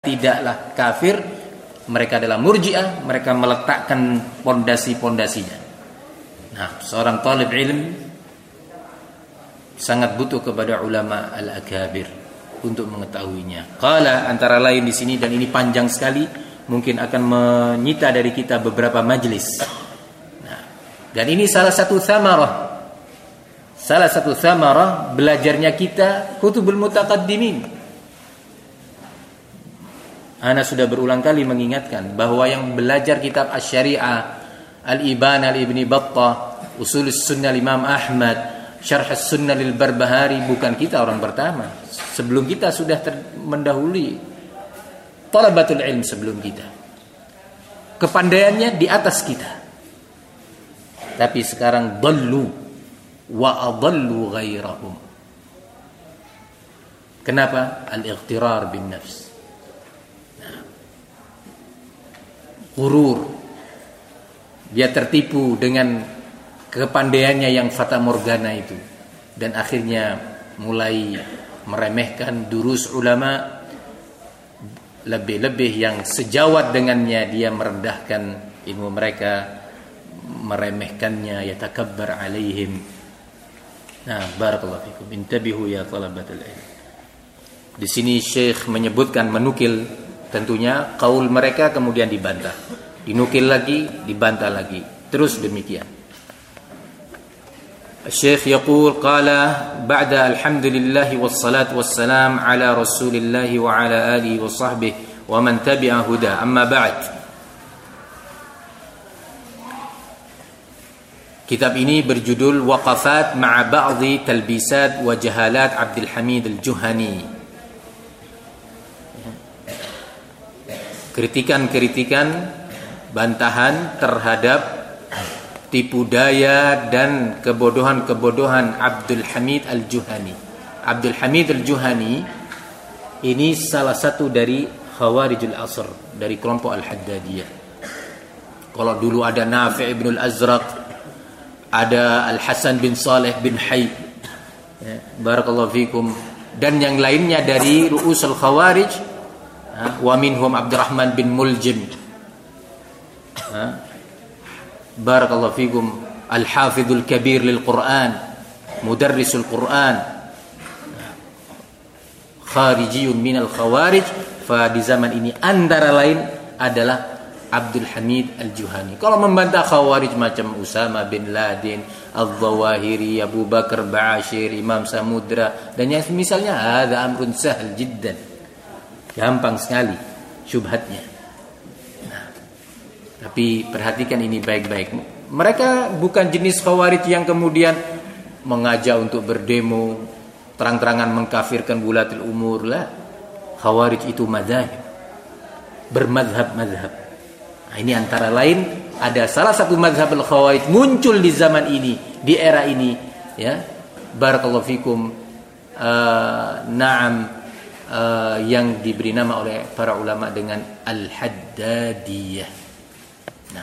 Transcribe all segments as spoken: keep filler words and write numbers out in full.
tidaklah kafir, mereka adalah murji'ah, mereka meletakkan pondasi-pondasinya. Nah, seorang talib ilm sangat butuh kepada ulama al-akabir untuk mengetahuinya. Qala, antara lain di sini, dan ini panjang sekali, mungkin akan menyita dari kita beberapa majlis. Nah, dan ini salah satu thamarah, salah satu thamarah belajarnya kita kutubul mutaqaddimin. Ana sudah berulang kali mengingatkan bahwa yang belajar kitab Asy-Syari'ah, Al-Ibana Ibni Battah, Ushulus Sunnah Imam Ahmad, Syarh Sunnah lil Barbahari, bukan kita orang pertama. Sebelum kita sudah ter- mendahului talabatul ilm sebelum kita. Kepandaiannya di atas kita. Tapi sekarang dallu wa adallu ghairahum. Kenapa? Al-ightirar bin nafs. Gurur, dia tertipu dengan kepandaiannya yang fata morgana itu, dan akhirnya mulai meremehkan durus ulama, lebih-lebih yang sejawat dengannya dia merendahkan ilmu mereka, meremehkannya, yatakabbar alaihim. Nah, barakallahu fikum, intabihu ya talabatul ilm. Di sini Syekh menyebutkan, menukil tentunya qaul mereka, kemudian dibantah, dinukil lagi, dibantah lagi, terus demikian. Syekh yaqul qala ba'da alhamdulillah wassalatu wassalam ala rasulillah wa ala alihi wa sahbihi wa man tabi'a huda, amma ba'd. Kitab ini berjudul Waqafat ma'a ba'dhi talbisat wa jahalat Abdul Hamid Al-Juhani. Kritikan-kritikan, bantahan terhadap tipu daya dan kebodohan-kebodohan Abdul Hamid Al-Juhani. Abdul Hamid Al-Juhani ini salah satu dari Khawarijul Asr, dari kelompok Al-Haddadiyah. Kalau dulu ada Nafi' ibn Al-Azraq, ada Al-Hasan bin Saleh bin Hayy, ya, barakallahu fikum, dan yang lainnya dari Ru'usul Khawarij, wa minhum Abdurrahman bin Muljim, barakallahu fikum, Al-Hafidhul Kabir lil Quran, Mudarrisul Quran, kharijiyun minal khawarij. Fa di zaman ini antara lain adalah Abdul Hamid Al-Juhani. Kalau membantah khawarij macam Usama bin Laden, Al-Zawahiri, Abu Bakar Ba'asyir, Imam Samudra, dan yang misalnya, hadza amrun sahl jiddan, gampang sekali syubhatnya. Nah, tapi perhatikan ini baik-baik. Mereka bukan jenis khawarij yang kemudian mengajak untuk berdemo, terang-terangan mengkafirkan wulatul umur lah. Khawarij itu madzhab, bermadhab-madhab. Nah, ini antara lain ada salah satu madhab al-khawarij muncul di zaman ini, di era ini, ya. Barakallahu fikum. Uh, na'am, uh, yang diberi nama oleh para ulama dengan Al-Haddadiyah. Nah,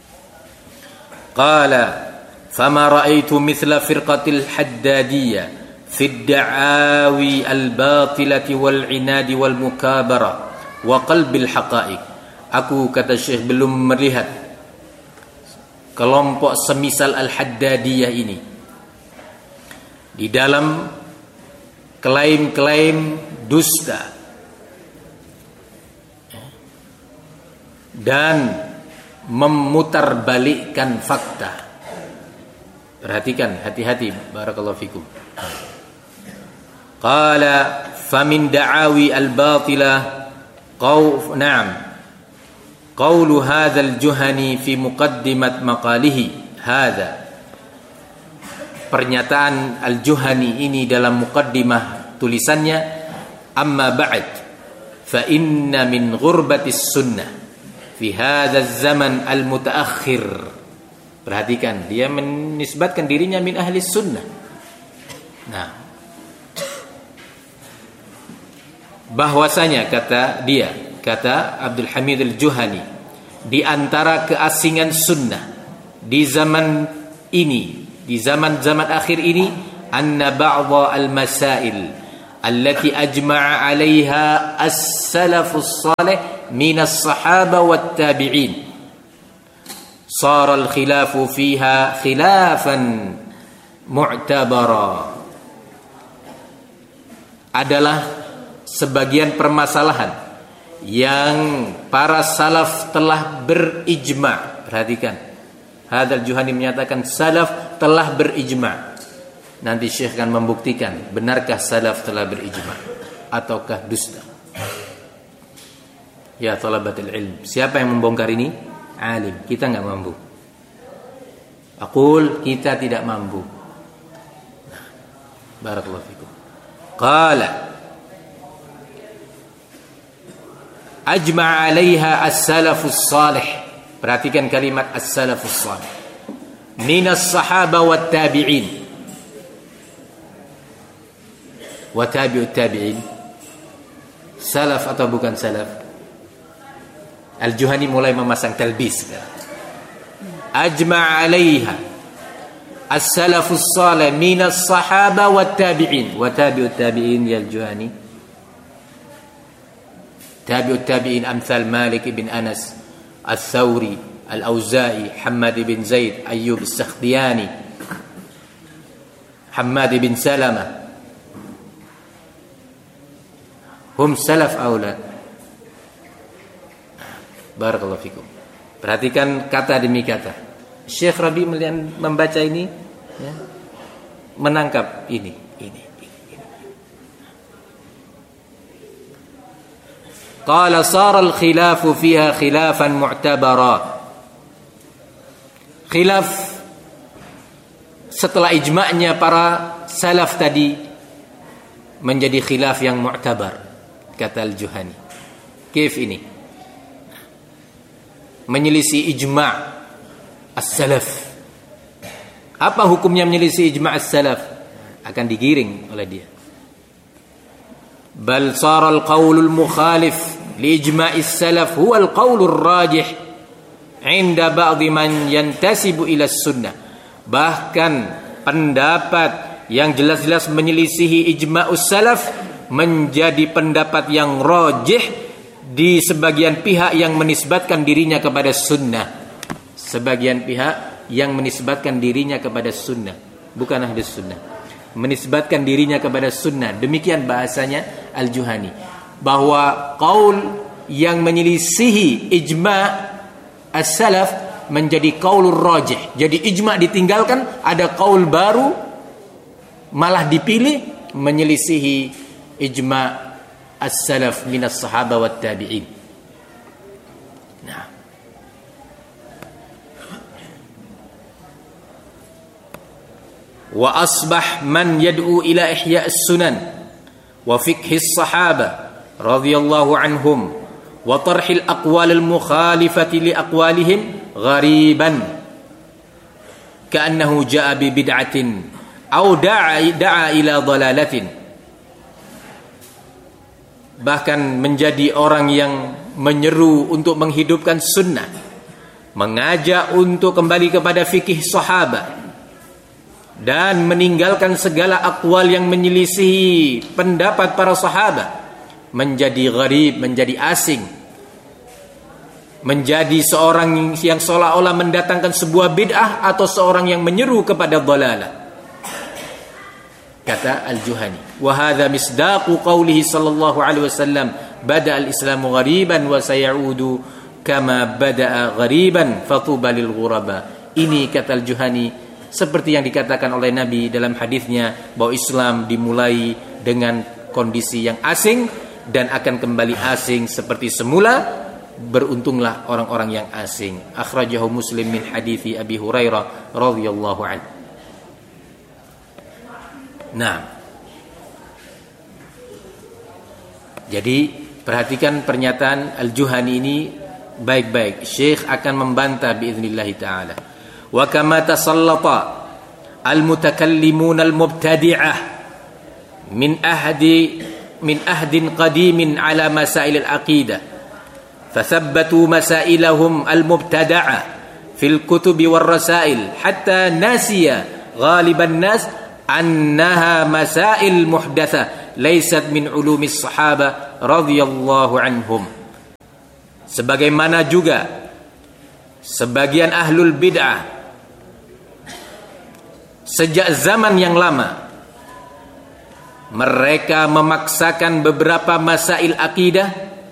qala fama ra'aitu mithla firqatil Haddadiyah fi ad-da'awi al-batilati wal-'inadi wal-mukabara wa qalbil haqa'iq. Aku, kata Syekh, belum melihat kelompok semisal Al-Haddadiyah ini di dalam klaim-klaim dusta dan memutarbalikkan fakta. Perhatikan, hati-hati, barakallahu fikum. Qala famin da'awi al-batilah qaw na'am qawlu hadha al-Juhani fi muqaddimat maqalihi hadha. Pernyataan Al-Juhani ini dalam muqaddimah tulisannya, amma ba'd fa inna min ghurbatis sunnah fi hadha az-zaman al-mutaakhir. Perhatikan, dia menisbatkan dirinya min ahli sunnah. Nah, bahwasanya, kata dia, kata Abdul Hamid Al-Juhani, di antara keasingan sunnah di zaman ini, di zaman-zaman akhir ini, anna ba'dha al-masail allati ajma'a 'alaiha as-salafus salih min as-sahaba wat tabi'in. Sara al-khilafu fiha khilafan mu'tabara. Adalah sebagian permasalahan yang para salaf telah berijma'. Perhatikan, Hadzal Juhani menyatakan salaf telah berijma'. Nanti Syekh akan membuktikan benarkah salaf telah berijma' ataukah dusta. Ya talabatul ilm, siapa yang membongkar ini? Alim. Kita enggak mampu. Aqul, kita tidak mampu. Barakallahu fikum. Qala ajma'a 'alaiha as-salafus salih. Perhatikan kalimat as-salafus salih. Minas sahaba wat tabi'in. Wa tabi'ut tabi'in. Salaf atau bukan salaf? Al-Juhani mulai memasang talbis. Ajma'a 'alaiha as-salafus salih minas sahaba wat tabi'in. Wa tabi'ut tabi'in ya Al-Juhani. Tabi'ut tabi'in amthal Malik ibn Anas, Al-Thawri, Al-Auza'i, Hammad ibn Zaid, Ayyub As-Sakhtiyani, Hammad ibn Salama. Hum salaf aula. Barakallahu fikum. Perhatikan kata demi kata. Syekh Rabi membaca ini, ya, menangkap ini, ini. Qala sara al-khilafu fiha khilafan mu'tabara. Khilaf setelah ijma'nya para salaf tadi menjadi khilaf yang mu'tabar, kata Al-Juhani. Kif ini? Menyelisih ijma' as-salaf. Apa hukumnya menyelisih ijma' as-salaf? Akan digiring oleh dia. Bal sara al-qawl al-mukhalif li ijma' as-salaf huwa al-qawl ar-rajih 'inda ba'd man yantasibu ila as-sunnah. Bahkan pendapat yang jelas-jelas menyelisihi ijma' as-salaf menjadi pendapat yang rajih di sebagian pihak yang menisbatkan dirinya kepada sunnah. Sebagian pihak yang menisbatkan dirinya kepada sunnah, bukan ahli sunnah, menisbatkan dirinya kepada sunnah. Demikian bahasanya Al-Juhani, bahwa qaul yang menyelisihi ijma' as-salaf menjadi qaulur rajih. Jadi ijma' ditinggalkan, ada qaul baru malah dipilih menyelisihi ijma' as-salaf minas sahaba wat tabi'in. Nah, wa asbah man yad'u ila ihya' as-sunan wa fiqh as-sahaba radhiyallahu anhum wa tarh al-aqwal al-mukhalifati li aqwalihim ghariban ka'annahu ja'a bi bid'atin aw da'a da'a ila dhalalatin. Bahkan menjadi orang yang menyeru untuk menghidupkan sunnah, mengajak untuk kembali kepada fikih sahabat, dan meninggalkan segala akwal yang menyelisihi pendapat para sahabat, menjadi gharib, menjadi asing, menjadi seorang yang seolah-olah mendatangkan sebuah bid'ah atau seorang yang menyeru kepada dhalalah. Kata Al-Juhani, wa hadza misdaqu qawlihi sallallahu alaihi wasallam, bada al-islamu ghariban wa sayaudu kama bada'a ghariban fatuba lil ghuraba. Ini kata Al-Juhani seperti yang dikatakan oleh Nabi dalam hadisnya, bahwa Islam dimulai dengan kondisi yang asing dan akan kembali asing seperti semula. Beruntunglah orang-orang yang asing. Akhrajahu Muslim min hadithi Abi Hurairah radhiyallahu anhu. Nah, jadi perhatikan pernyataan Al-Juhani ini baik-baik. Syekh akan membantah biiznillah ta'ala. Wa kama tasallata al-mutakallimun al-mubtadi'ah min ahdi min ahdin qadimin ala masail al-aqidah fathabbatu masailahum al-mubtada'ah fil kutubi war rasail hatta nasiya ghaliban nas annaha masail muhdatsah laysat min ulumis sahaba radhiyallahu anhum. Sebagaimana juga sebagian ahlul bid'ah sejak zaman yang lama mereka memaksakan beberapa masail akidah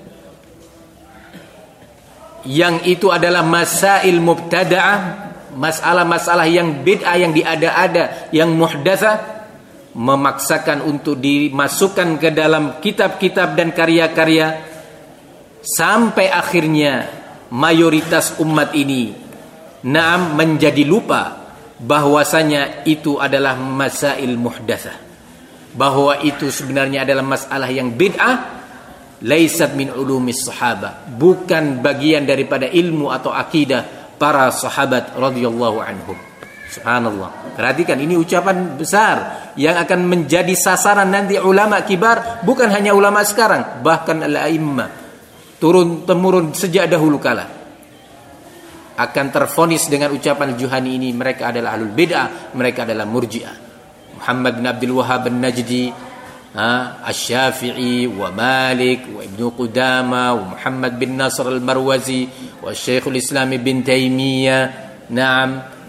yang itu adalah masail mubtada'ah, masalah-masalah yang bid'ah, yang diada-ada, yang muhdatsah, memaksakan untuk dimasukkan ke dalam kitab-kitab dan karya-karya, sampai akhirnya mayoritas umat ini naam menjadi lupa bahwasanya itu adalah masail muhdatsah, bahwa itu sebenarnya adalah masalah yang bid'ah, laisat min ulumis sahaba, bukan bagian daripada ilmu atau akidah para sahabat radhiyallahu anhum. Subhanallah. Perhatikan, ini ucapan besar yang akan menjadi sasaran nanti ulama kibar, bukan hanya ulama sekarang, bahkan al-a'immah turun temurun sejak dahulu kala akan terfonis dengan ucapan Juhani ini. Mereka adalah ahlul bid'ah, mereka adalah murji'ah. Muhammad bin Abdul Wahhab an-Najdi, Asy-Syafi'i wa Malik wa Ibnu Qudamah wa Muhammad bin Nasr al-Marwazi wa Syekhul Islam bin Taimiyah, na'am,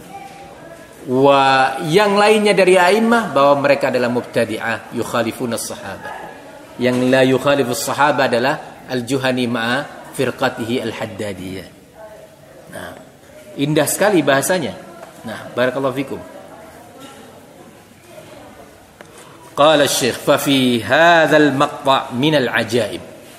wa yang lainnya dari a'immah, bahwa mereka adalah mubtadi'ah yukhalifuna as-sahaba. Yang la yukhalifu as-sahaba adalah al-Juhani ma'a firqatihi al-Haddadiyah. Nah, indah sekali bahasanya. Nah, barakallahu fikum. Qala Syekh, fa fi hadzal maqta' min al-ajaib.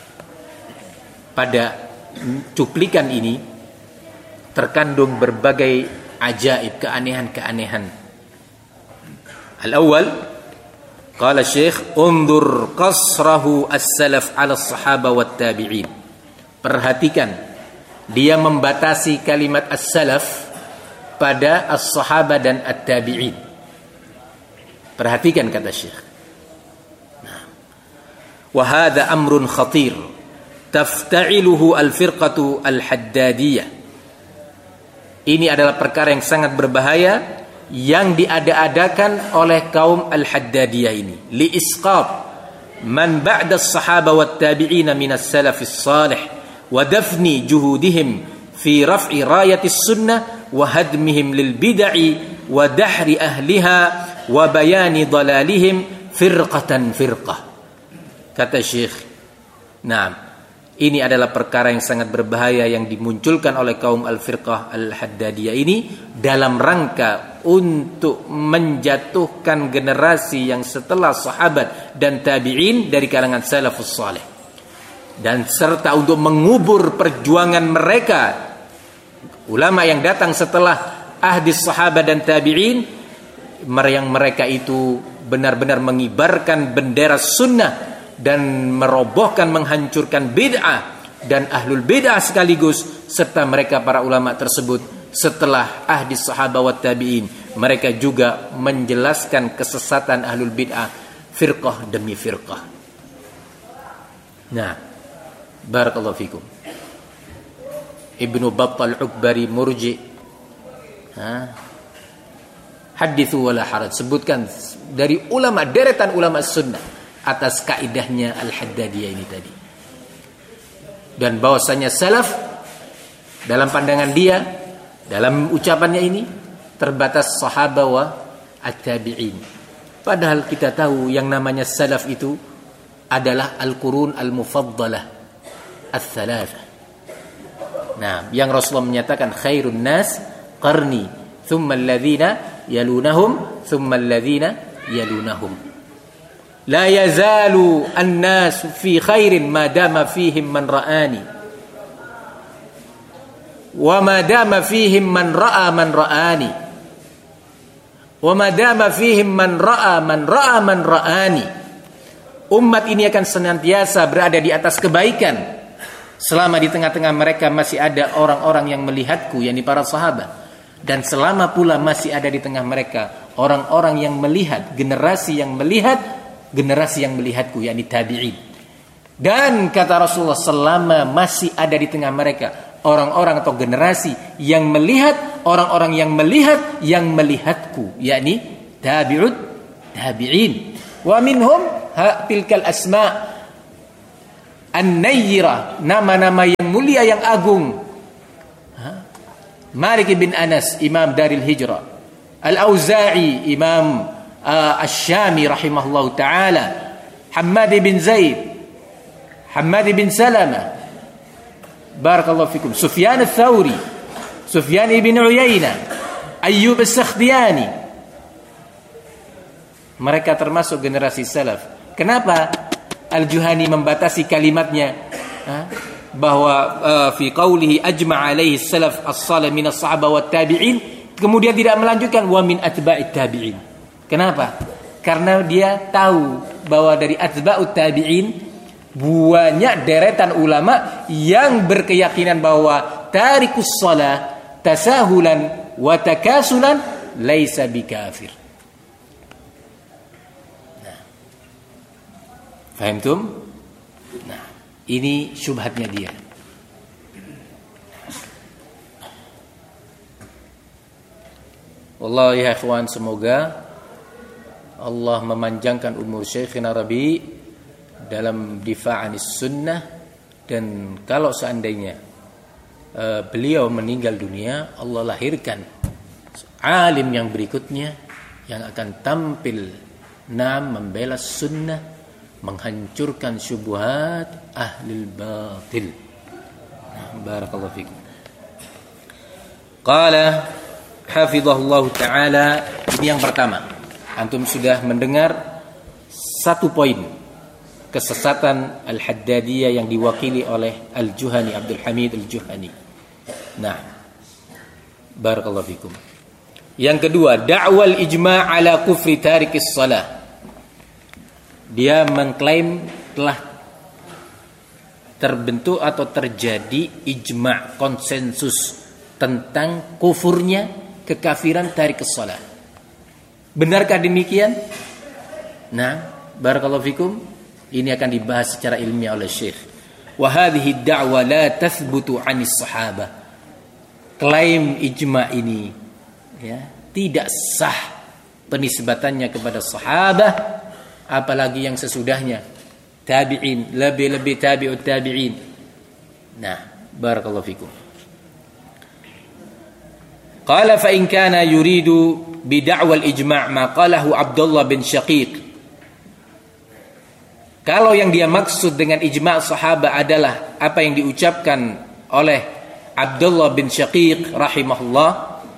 Pada cuplikan ini terkandung berbagai ajaib, keanehan-keanehan. Al-awwal, qala Syekh, undur qasrahu as-salaf 'ala as-sahaba wat tabi'in. Perhatikan, dia membatasi kalimat as-salaf pada as-sahaba dan at-tabi'in. Perhatikan kata Syekh. Wa hadha amrun khatir tafta'iluhu al-firqatu al-haddadiyah. Ini adalah perkara yang sangat berbahaya yang diada-adakan oleh kaum al-haddadiyah ini, li isqat man ba'da as-sahaba wat tabi'in min as-salaf as-salih wa dafni juhudihim fi raf'i rayatis sunnah wa hadmihim lil bid'i wa dahri ahliha wa bayani dalalihim firqatan firqah. Kata Syekh, nah, ini adalah perkara yang sangat berbahaya yang dimunculkan oleh kaum al-firqah al-haddadiyah ini dalam rangka untuk menjatuhkan generasi yang setelah sahabat dan tabi'in dari kalangan salafus salih, dan serta untuk mengubur perjuangan mereka, ulama yang datang setelah ahdi sahabat dan tabi'in, yang mereka itu benar-benar mengibarkan bendera sunnah dan merobohkan, menghancurkan bid'ah dan ahlul bid'ah sekaligus, serta mereka para ulama tersebut setelah ahdi sahabat wa tabi'in, mereka juga menjelaskan kesesatan ahlul bid'ah firqah demi firqah. Nah, barakallahu fikum. Ibnu Battal Ukbari murji, ha? Hadithu wala haraj, sebutkan dari ulama, deretan ulama sunnah atas kaidahnya al-Haddadiyah ini tadi. Dan bahwasanya salaf dalam pandangan dia, dalam ucapannya ini, terbatas sahabat wa at-tabi'in. Padahal kita tahu yang namanya salaf itu adalah al-qurun al-mufaddalah ats-tsalatsa. Nah, yang Rasulullah menyatakan khairun nas qarni, thumma alladhina yalunahum, thumma alladhina yalunahum. La yazalu an-nas fi khairin ma dama fihim man ra'ani wa ma dama fihim man ra'a man ra'ani wa ma dama fihim man ra'a man ra'a man ra'ani. Umat ini akan senantiasa berada di atas kebaikan selama di tengah-tengah mereka masih ada orang-orang yang melihatku, yakni para sahabat, dan selama pula masih ada di tengah mereka orang-orang yang melihat, generasi yang melihat, generasi yang melihatku, yakni tabi'in. Dan kata Rasulullah, selama masih ada di tengah mereka orang-orang atau generasi yang melihat, orang-orang yang melihat yang melihatku, yakni tabi'ut tabi'in. Wa minhum ha tilkal asma an-nayyirah, nama-nama yang mulia yang agung. Malik bin Anas, Imam Daril Hijrah. Al-Auza'i, Imam uh, Asy-Syami rahimahullahu taala. Hammad bin Zaid, Hammad bin Salama. Barakallahu fikum. Sufyan ats-Tsauri, Sufyan bin Uyainah, Ayyub as-Sakhtiyani. Mereka termasuk generasi salaf. Kenapa Al-Juhani membatasi kalimatnya? Ha? Bahwa uh, fi qawlihi ajma' alaihi salaf as-salih min as-sahaba wat tabi'in, kemudian tidak melanjutkan wa min atba'it tabi'in. Kenapa? Karena dia tahu bahwa dari atba'ut tabi'in banyak deretan ulama yang berkeyakinan bahwa tarikus shalah tasahulan wa takasulan laisa bikafir. Nah. Fahamtum? Nah, ini syubhatnya dia. Wallahi ya ikhwan, semoga Allah memanjangkan umur Syekhina Rabi dalam difa'anis sunnah, dan kalau seandainya uh, beliau meninggal dunia, Allah lahirkan alim yang berikutnya yang akan tampil nam membela sunnah, menghancurkan syubhat ahlil batil. Barakallahu fikum. Qala hafizahullah ta'ala. Ini yang pertama. Antum sudah mendengar satu poin kesesatan Al-Haddadiyah yang diwakili oleh Al-Juhani, Abdul Hamid Al-Juhani. Nah, barakallahu fikum. Yang kedua, da'wal ijma' ala kufri tarikis shalah. Dia mengklaim telah terbentuk atau terjadi ijma', konsensus tentang kufurnya, kekafiran tarikus shalah. Benarkah demikian? Nah, barakallahu fikum. Ini akan dibahas secara ilmiah oleh Syekh. Wa hadhihi ad-da'wa la tathbutu 'anis sahabah. Klaim ijma' ini ya, tidak sah penisbatannya kepada sahabat, apalagi yang sesudahnya, tabi'in, lebih-lebih tabi'ut tabi'in. Nah, barakallahu fikum. Qala fa in kana yuridu bi da'wal ijma' ma qalahu Abdullah bin Syaqiq. Kalau yang dia maksud dengan ijma' sahabat adalah apa yang diucapkan oleh Abdullah bin Syaqiq rahimahullah,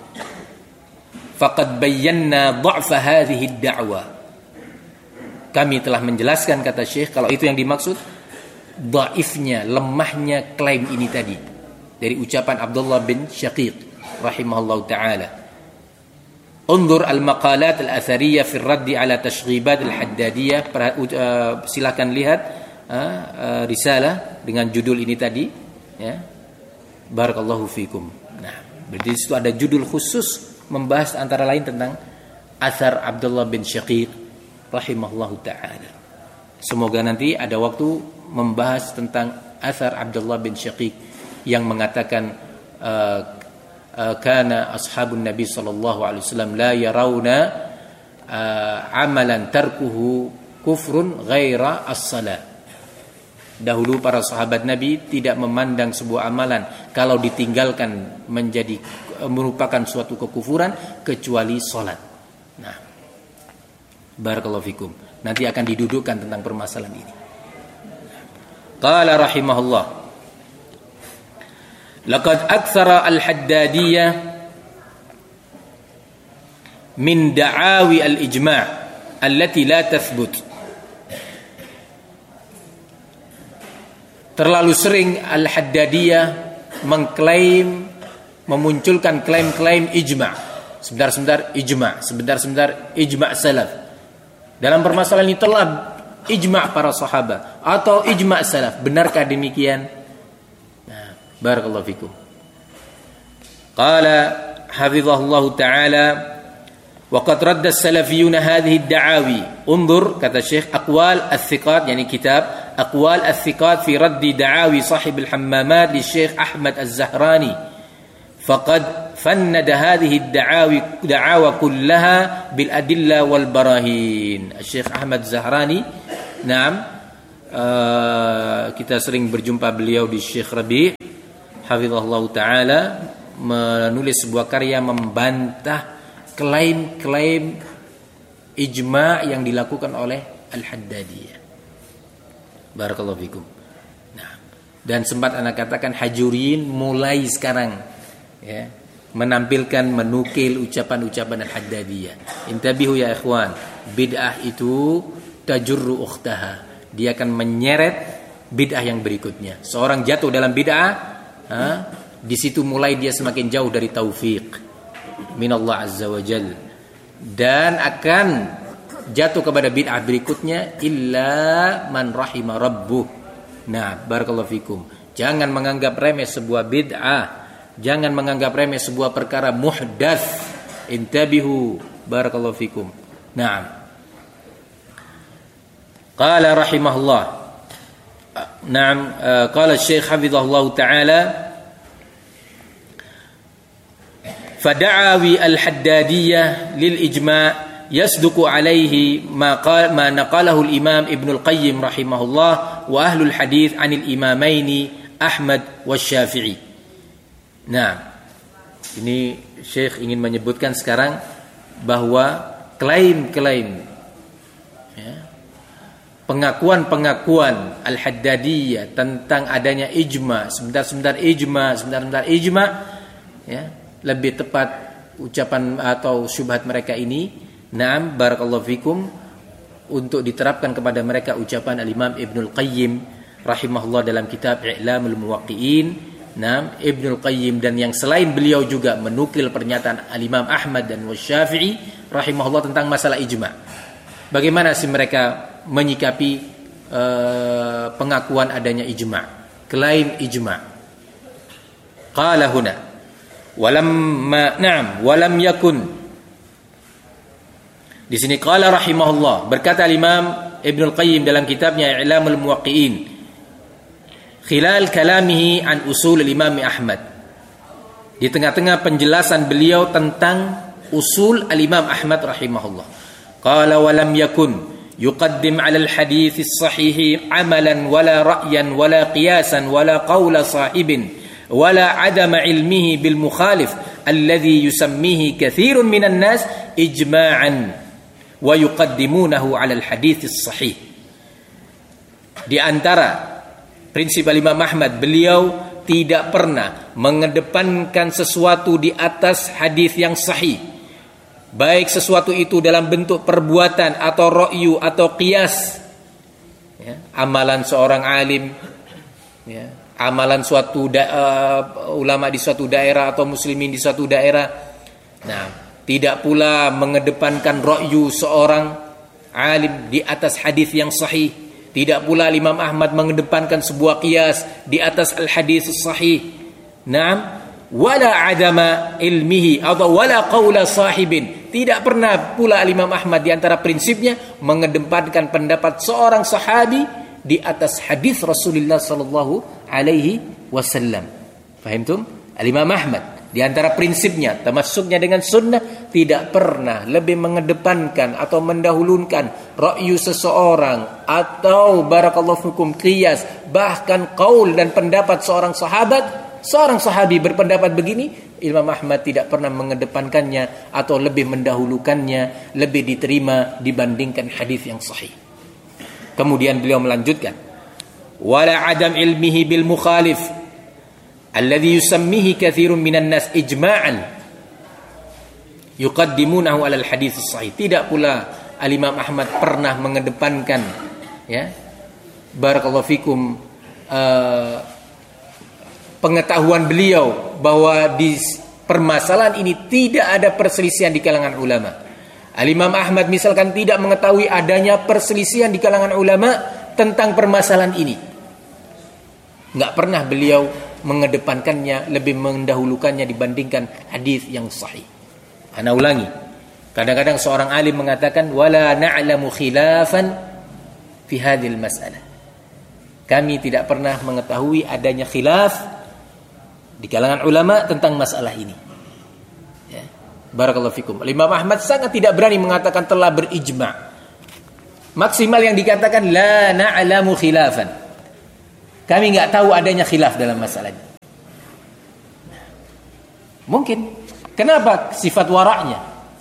faqad bayyana dha'fa hadhihi ad-da'wah. Kami telah menjelaskan, kata Syekh, kalau itu yang dimaksud, dhaifnya, lemahnya klaim ini tadi dari ucapan Abdullah bin Syaqiq rahimahullah ta'ala. Undur al-maqalat al-athariyah fi raddi ala tashghibat al-Haddadiyah. Uh, silakan lihat uh, uh, risalah dengan judul ini tadi, ya. Barakallahu fikum. Nah, berarti itu ada judul khusus membahas antara lain tentang athar Abdullah bin Syaqiq rahimahullahu ta'ala. Semoga nanti ada waktu membahas tentang athar Abdullah bin Syaqiq yang mengatakan uh, kana ashabun Nabi sallallahu alaihi wasallam la yarawna uh, amalan tarkuhu kufrun ghaira as-salat. Dahulu para sahabat Nabi tidak memandang sebuah amalan kalau ditinggalkan menjadi merupakan suatu kekufuran kecuali salat. Nah, barakallahu fikum. Nanti akan didudukkan tentang permasalahan ini. Qala rahimahullah, laqad aktsara al-Haddadiyah min da'awi al-ijma' allati la tathbut. Terlalu sering Al-Haddadiyah mengklaim, memunculkan klaim-klaim ijma'. Sebentar-sebentar ijma', sebentar-sebentar ijma' salaf. Dalam permasalahan ini telah ijma' para sahabat atau ijma' salaf. Benarkah demikian? Nah, barakallahu fikum. Qala hafizahullahu ta'ala, wa qad radda as-salafiyuna hadhihi ad-da'awi. Undur, kata Syekh, aqwal al-thiqat, yani kitab aqwal al-thiqat fi raddi da'awi sahib al-hammamat li Syekh Ahmad Az-Zahrani. Faqad fannada hadhihi ad-da'awi da'awa kullaha bil adilla wal barahin. Syekh Ahmad Az-Zahrani Naam, uh, kita sering berjumpa beliau di Syekh Rabi' hafizahullah taala menulis sebuah karya membantah klaim-klaim ijma' yang dilakukan oleh Al-Haddadiyah. Barakallahu fikum. Nah, dan sempat anak katakan Hajuriyin mulai sekarang ya, menampilkan menukil ucapan-ucapan Al-Haddadiyah. Intabihu ya ikhwan, bid'ah itu tajurru ukhtaha. Dia akan menyeret bid'ah yang berikutnya. Seorang jatuh dalam bid'ah, ha, di situ mulai dia semakin jauh dari taufik minallah azza wa jalla, dan akan jatuh kepada bid'ah berikutnya illa man rahima rabbuh. Nah, barakallahu fikum. Jangan menganggap remeh sebuah bid'ah, jangan menganggap remeh sebuah perkara muhdats. Intabihu, barakallahu fikum. Naam. Qala rahimahullah. Naam, qala Syekh hafizahullah taala, fada'awi al-Haddadiyah lil ijma' yasduqu alaihi ma qala ma naqalahu al-Imam Ibnu al-Qayyim rahimahullah wa ahlul hadits 'anil imamaini Ahmad wa Syafi'i. Nah, ini Syekh ingin menyebutkan sekarang bahwa klaim-klaim ya, pengakuan-pengakuan Al-Haddadiyah tentang adanya ijma, sebentar-sebentar ijma, sebentar-sebentar ijma ya, lebih tepat ucapan atau syubhat mereka ini, naam barakallahu fikum, untuk diterapkan kepada mereka ucapan al-Imam Ibnu al-Qayyim rahimahullah dalam kitab I'lamul Muwaqqi'in. Naam, Ibnu al-Qayyim dan yang selain beliau juga menukil pernyataan al-Imam Ahmad dan Wasyafi'i rahimahullah tentang masalah ijma'. Bagaimana sih mereka menyikapi uh, pengakuan adanya ijma', klaim ijma'? Qala huna walamma na'am walam yakun. Di sini qala rahimahullah, berkata Imam Ibnu al-Qayyim dalam kitabnya I'lamul Muwaqqi'in khilal kalamihi an usul al-Imam Ahmad, di tengah-tengah penjelasan beliau tentang usul al-Imam Ahmad rahimahullah, qala walam yakun yuqaddim 'ala al-hadits as-sahih 'amalan wala ra'yan wala qiyasan wala qawla sahibin wala 'adama 'ilmihi bil mukhalif alladhi yusammihi katsirun minan nas ijma'an wa yuqaddimunahu 'ala al-hadits as-sahih. Di antara prinsip Imam Ahmad, beliau tidak pernah mengedepankan sesuatu di atas hadis yang sahih, baik sesuatu itu dalam bentuk perbuatan atau ra'yu atau qiyas ya, amalan seorang alim ya, amalan suatu da- uh, ulama di suatu daerah atau muslimin di suatu daerah. Nah, tidak pula mengedepankan ra'yu seorang alim di atas hadis yang sahih. Tidak pula Imam Ahmad mengedepankan sebuah qiyas di atas al-hadis sahih. Naam, wala adama ilmihi atau wala qaula sahibin. Tidak pernah pula Imam Ahmad di antara prinsipnya mengedepankan pendapat seorang sahabi di atas hadis Rasulullah sallallahu alaihi wasallam. Fahimtum? Al-Imam Ahmad di antara prinsipnya, termasuknya dengan sunnah, tidak pernah lebih mengedepankan atau mendahulukan ra'yu seseorang atau barakallahu fikum qiyas, bahkan qaul dan pendapat seorang sahabat. Seorang sahabi berpendapat begini, Imam Ahmad tidak pernah mengedepankannya atau lebih mendahulukannya, lebih diterima dibandingkan hadis yang sahih. Kemudian beliau melanjutkan, wala adam ilmihi bil mukhalif alladhi yusammihi katsirun minan nas ijma'an yuqaddimunahu 'alal hadits sahih. Tidak pula Al-Imam Ahmad pernah mengedepankan ya barakallahu fikum uh, pengetahuan beliau bahwa di permasalahan ini tidak ada perselisihan di kalangan ulama. Al-Imam Ahmad misalkan tidak mengetahui adanya perselisihan di kalangan ulama tentang permasalahan ini. Enggak pernah beliau mengedepankannya, lebih mendahulukannya dibandingkan hadis yang sahih. Ana ulangi. Kadang-kadang seorang alim mengatakan wala na'lamu khilafan fi hadhil mas'alah. Kami tidak pernah mengetahui adanya khilaf di kalangan ulama tentang masalah ini. Ya. Barakallahu fikum. Imam Ahmad sangat tidak berani mengatakan telah berijma'. Maksimal yang dikatakan la na'lamu khilafan. Kami nggak tahu adanya khilaf dalam masalah ini. Mungkin. Kenapa sifat waraknya?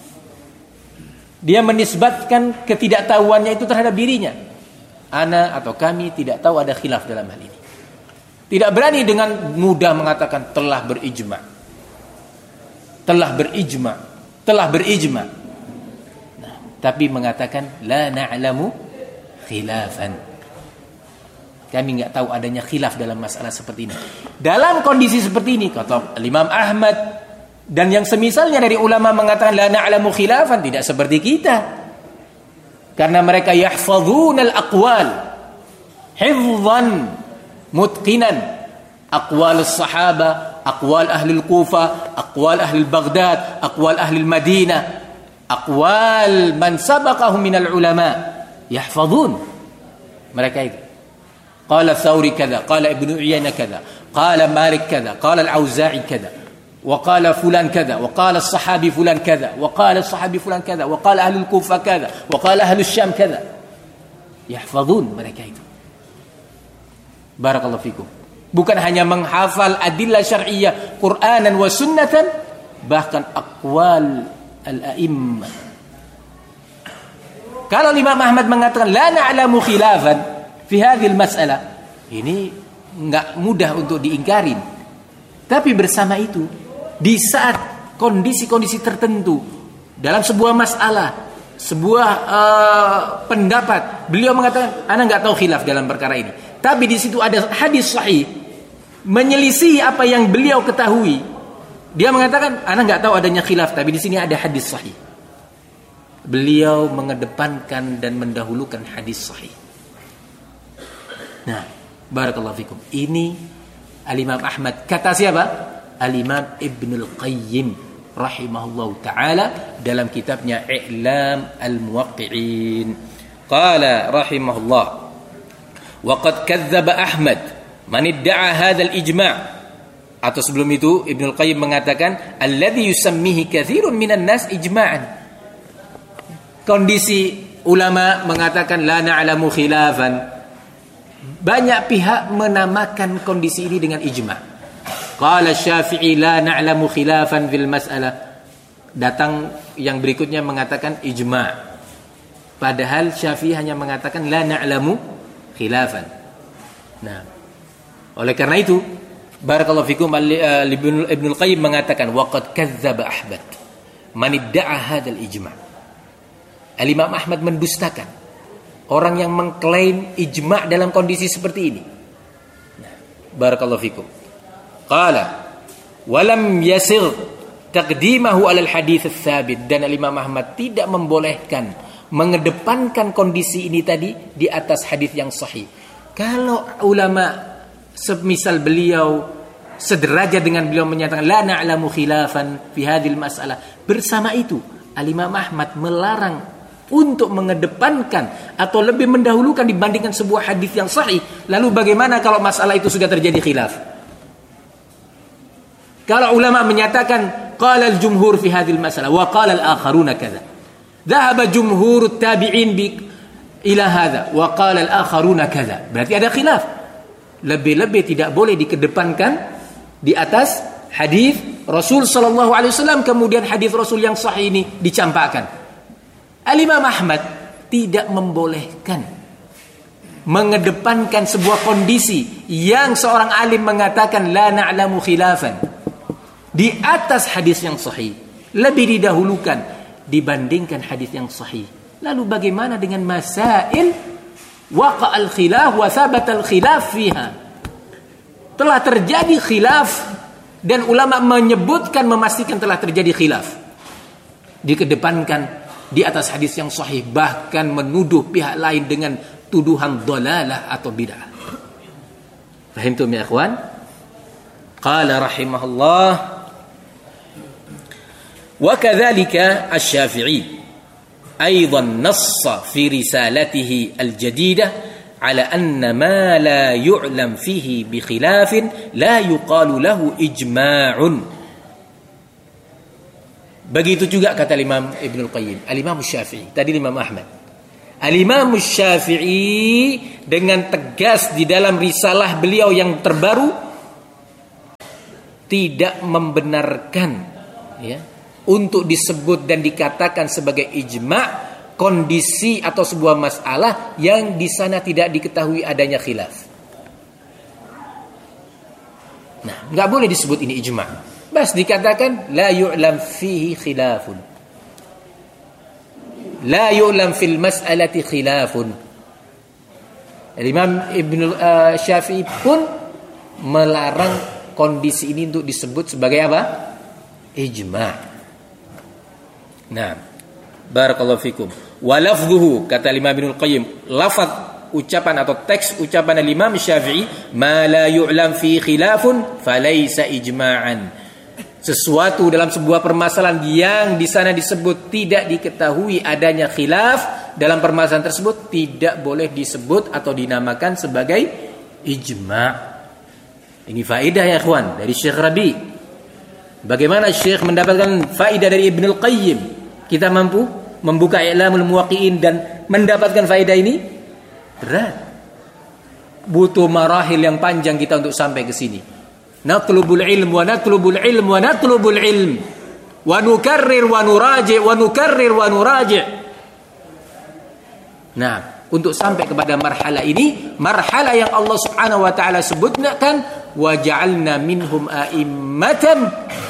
Dia menisbatkan ketidaktahuannya itu terhadap dirinya. Ana atau kami tidak tahu ada khilaf dalam hal ini. Tidak berani dengan mudah mengatakan telah berijma. Telah berijma. Telah berijma. Nah, tapi mengatakan la na'lamu khilafan. Kami nggak tahu adanya khilaf dalam masalah seperti ini. Dalam kondisi seperti ini, kata Imam Ahmad dan yang semisalnya dari ulama mengatakan la na'lamu khilafan, tidak seperti kita. Karena mereka yahfazuna al-aqwal hifzan mutqinan, aqwal as-sahaba, aqwal ahli al-Kufa, aqwal ahli Baghdad, aqwal ahli Madinah, aqwal man sabaqahum minal ulama, yahfazun. Mereka itu قال الثوري كذا، قال ابن عيينة كذا، قال مالك كذا، قال الأوزاعي كذا، وقال فلان كذا، وقال الصحابي فلان كذا، وقال الصحابي فلان كذا، وقال أهل الكوفة كذا، وقال أهل الشام كذا. يحفظون mereka itu. Barakallahu fikum. Bukan hanya menghafal adillah syar'iyyah Qur'anan wa sunnatan, bahkan aqwal al-a'immah. Kalau Imam Ahmad mengatakan la na'lamu khilafan fi hadhil mas'alah, ini enggak mudah untuk diingkarin. Tapi bersama itu, di saat kondisi-kondisi tertentu dalam sebuah masalah, sebuah uh, pendapat, beliau mengatakan ana enggak tahu khilaf dalam perkara ini. Tapi di situ ada hadis sahih menyelisih apa yang beliau ketahui. Dia mengatakan ana enggak tahu adanya khilaf, tapi di sini ada hadis sahih. Beliau mengedepankan dan mendahulukan hadis sahih. Nah, barakallahu fikum. Ini Al-Imam Ahmad. Kata siapa? Al-Imam Ibnul Qayyim rahimahullahu ta'ala dalam kitabnya I'lam al-Muwaqqi'in. Qala rahimahullah, wa qad kadzdzaba Ahmad man idda'a hadzal ijma'. Atau sebelum itu Ibnul Qayyim mengatakan alladzi yusammihi katsirun minan nas ijma'an. Kondisi ulama mengatakan la na'lamu khilafan. Banyak pihak menamakan kondisi ini dengan ijma'. Qala Syafi'i la na'lamu khilafan fil mas'alah. Datang yang berikutnya mengatakan ijma'. Padahal Syafi'i hanya mengatakan la na'lamu khilafan. Nah, oleh karena itu barakallahu fikum, Ibnul Qayyim mengatakan waqad kadzdzaba Ahmad man idda'a hadzal ijma'. Al-Imam Ahmad mendustakan orang yang mengklaim ijma' dalam kondisi seperti ini. Nah, barakallahu fikum. Qala walam yasir taqdimahu 'ala al-hadits ats-tsabit, dan Imam Ahmad tidak membolehkan mengedepankan kondisi ini tadi di atas hadis yang sahih. Kalau ulama semisal beliau sederajat dengan beliau menyatakan la na'lamu khilafan fi hadhil mas'alah, bersama itu Al-Imam Ahmad melarang untuk mengedepankan atau lebih mendahulukan dibandingkan sebuah hadis yang sahih. Lalu bagaimana kalau masalah itu sudah terjadi khilaf? Kalau ulama menyatakan qala al-jumhur fi hadhil masalah wa qala al-akharuna kadza, dhahaba jumhurut tabi'in bi ila hadza wa qala al-akharuna kadza, berarti ada khilaf. Lebih-lebih tidak boleh dikedepankan di atas hadis Rasul sallallahu alaihi wasallam, kemudian hadis Rasul yang sahih ini dicampakkan. Al-Imam Ahmad tidak membolehkan mengedepankan sebuah kondisi yang seorang alim mengatakan la na'lamu khilafan di atas hadis yang sahih, lebih didahulukan dibandingkan hadis yang sahih. Lalu bagaimana dengan masail waqa'al khilaf wa thabatal khilaf fiha? Telah terjadi khilaf dan ulama menyebutkan, memastikan telah terjadi khilaf, dikedepankan di atas hadis yang sahih, bahkan menuduh pihak lain dengan tuduhan dhalalah atau bid'ah. Fahimtum ya ikhwan? Qala rahimahullah wa kadzalika asy-Syafi'i aidan nassa fi risalatihi al-jadidah ala anna ma la yu'lam fihi bi khilafin la yuqalu lahu ijma'un. Begitu juga kata Imam Ibnul Qayyim, Al-Imam Syafi'i, tadi Imam Ahmad Al-Imam Syafi'i dengan tegas di dalam risalah beliau yang terbaru tidak membenarkan ya untuk disebut dan dikatakan sebagai ijma' kondisi atau sebuah masalah yang di sana tidak diketahui adanya khilaf. Nah, enggak boleh disebut ini ijma'. Bas dikatakan la yu'lam fihi khilafun. La yu'lam fil mas'alati khilafun. Imam Ibn uh, Syafi'i pun melarang kondisi ini untuk disebut sebagai apa? Ijma'. Nah, barakallahu fikum. Wa lafdhuhu, kata Imam Ibnul Qayyim, lafaz ucapan atau teks ucapan Imam Syafi'i, ma la yu'lam fi khilafun falaysa ijma'an. Sesuatu dalam sebuah permasalahan yang di sana disebut tidak diketahui adanya khilaf dalam permasalahan tersebut tidak boleh disebut atau dinamakan sebagai ijma'. Ini faedah ya ikhwan dari Syekh Rabi. Bagaimana Syekh mendapatkan faedah dari Ibnul Qayyim? Kita mampu membuka I'lamul Muwaqqi'in dan mendapatkan faedah ini? Berat. Butuh marahil yang panjang kita untuk sampai ke sini. Natlubul ilm wa natlubul ilm wa natlubul ilm wa nukarrir wa nuraji' wa nukarrir wa nuraji'. Nah, untuk sampai kepada marhalah ini, marhalah yang Allah Subhanahu wa taala sebutkan, wa ja'alna minhum a'immatan,